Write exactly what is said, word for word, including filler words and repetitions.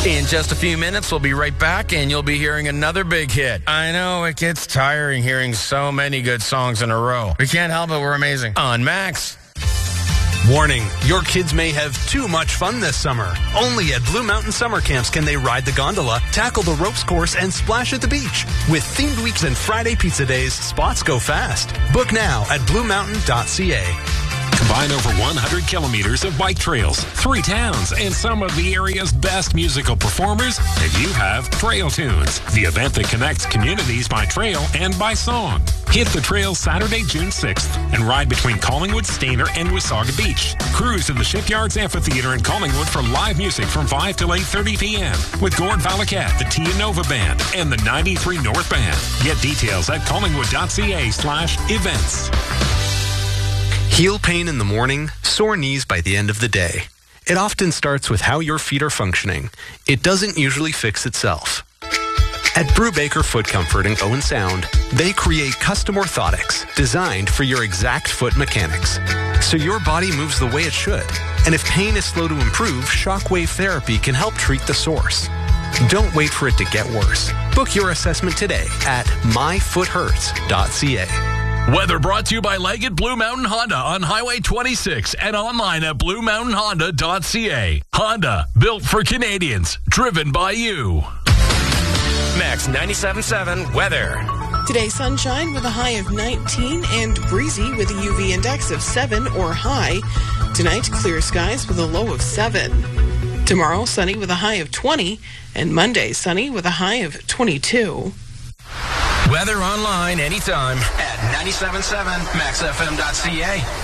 In just a few minutes, we'll be right back, and you'll be hearing another big hit. I know it gets tiring hearing so many good songs in a row. We can't help it. We're amazing. On Max. Warning, your kids may have too much fun this summer. Only at Blue Mountain Summer Camps can they ride the gondola, tackle the ropes course, and splash at the beach. With themed weeks and Friday pizza days, spots go fast. Book now at blue mountain dot c a. Combine over one hundred kilometers of bike trails, three towns, and some of the area's best musical performers, and you have Trail Tunes, the event that connects communities by trail and by song. Hit the trails Saturday, June sixth, and ride between Collingwood, Stainer, and Wasaga Beach. Cruise to the Shipyards Amphitheater in Collingwood for live music from five till eight thirty p.m. with Gord Valakat, the Tia Nova Band, and the ninety-three North Band. Get details at collingwood dot c a slash events. Heel pain in the morning, sore knees by the end of the day. It often starts with how your feet are functioning. It doesn't usually fix itself. At Brubaker Foot Comfort in Owen Sound, they create custom orthotics designed for your exact foot mechanics, so your body moves the way it should. And if pain is slow to improve, shockwave therapy can help treat the source. Don't wait for it to get worse. Book your assessment today at my foot hurts dot c a. Weather brought to you by Leggett Blue Mountain Honda on Highway twenty-six and online at blue mountain honda dot c a. Honda, built for Canadians, driven by you. Max ninety-seven point seven weather. Today, sunshine with a high of nineteen and breezy with a U V index of seven or high. Tonight, clear skies with a low of seven. Tomorrow, sunny with a high of twenty, and Monday, sunny with a high of twenty-two. Weather online anytime at ninety-seven point seven max f m dot c a.